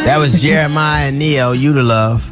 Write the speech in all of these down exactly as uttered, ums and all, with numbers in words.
That was Jeremiah and Neo, You to Love.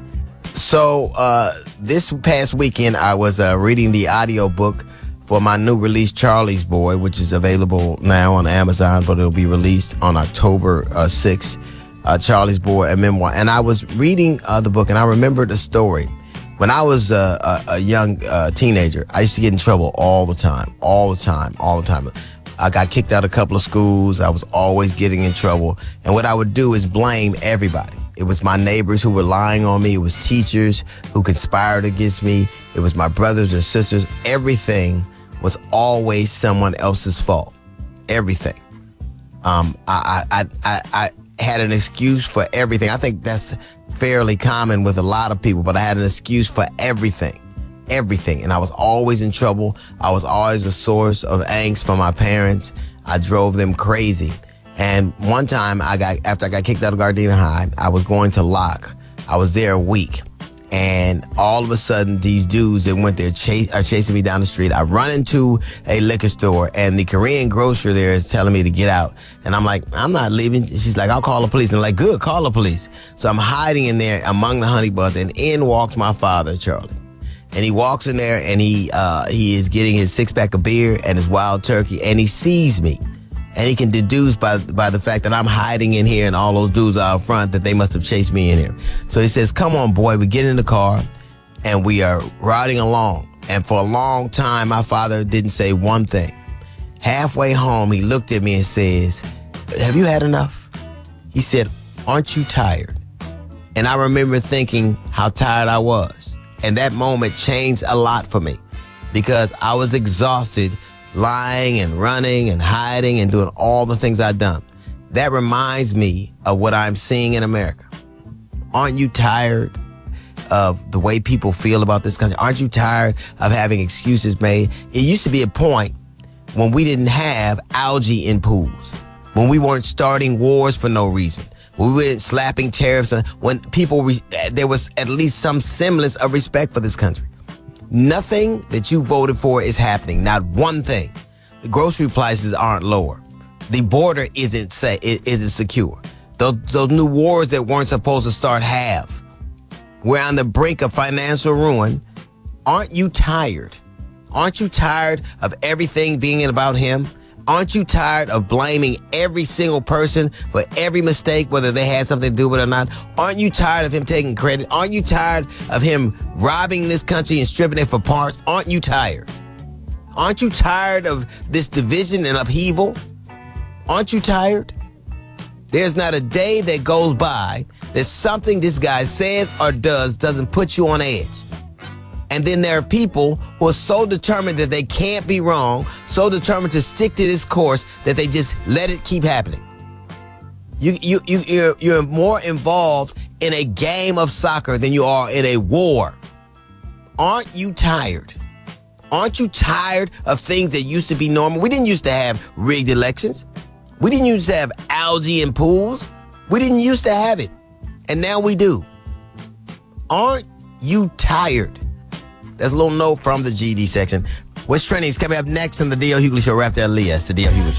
So uh, this past weekend, I was uh, reading the audiobook for my new release, Charlie's Boy, which is available now on Amazon, but it'll be released on October uh, sixth. Uh, Charlie's Boy, a memoir. And I was reading uh, the book, and I remembered a story. When I was uh, a, a young uh, teenager, I used to get in trouble all the time, all the time, all the time. I got kicked out of a couple of schools. I was always getting in trouble. And what I would do is blame everybody. It was my neighbors who were lying on me. It was teachers who conspired against me. It was my brothers and sisters. Everything was always someone else's fault. Everything. Um, I, I, I, I had an excuse for everything. I think that's fairly common with a lot of people, but I had an excuse for everything. Everything. And I was always in trouble. I was always a source of angst for my parents. I drove them crazy. And one time, I got after I got kicked out of Gardena High, I was going to Locke. I was there a week. And all of a sudden, these dudes that went there chase, are chasing me down the street. I run into a liquor store, and the Korean grocer there is telling me to get out. And I'm like, I'm not leaving. She's like, I'll call the police. And I'm like, good, call the police. So I'm hiding in there among the honey buns, and in walks my father, Charlie. And he walks in there, and he uh, he is getting his six-pack of beer and his wild turkey, and he sees me. And he can deduce by by the fact that I'm hiding in here and all those dudes are out front that they must have chased me in here. So he says, come on, boy. We get in the car, and we are riding along. And for a long time, my father didn't say one thing. Halfway home, he looked at me and says, have you had enough? He said, aren't you tired? And I remember thinking how tired I was. And that moment changed a lot for me because I was exhausted lying and running and hiding and doing all the things I've done. That reminds me of what I'm seeing in America. Aren't you tired of the way people feel about this country? Aren't you tired of having excuses made? It used to be a point when we didn't have algae in pools, when we weren't starting wars for no reason, when we weren't slapping tariffs, when people, re- there was at least some semblance of respect for this country. Nothing that you voted for is happening. Not one thing. The grocery prices aren't lower. The border isn't say isn't secure. Those, those new wars that weren't supposed to start have. We're on the brink of financial ruin. Aren't you tired? Aren't you tired of everything being about him? Aren't you tired of blaming every single person for every mistake, whether they had something to do with it or not? Aren't you tired of him taking credit? Aren't you tired of him robbing this country and stripping it for parts? Aren't you tired? Aren't you tired of this division and upheaval? Aren't you tired? There's not a day that goes by that something this guy says or does doesn't put you on edge. And then there are people who are so determined that they can't be wrong, so determined to stick to this course that they just let it keep happening. You, you, you, you're, you're more involved in a game of soccer than you are in a war. Aren't you tired? Aren't you tired of things that used to be normal? We didn't used to have rigged elections. We didn't used to have algae in pools. We didn't used to have it. And now we do. Aren't you tired? That's a little note from the G D section. What's trending is coming up next on the D L Hughley Show right after Elias, the D L Hughley Show.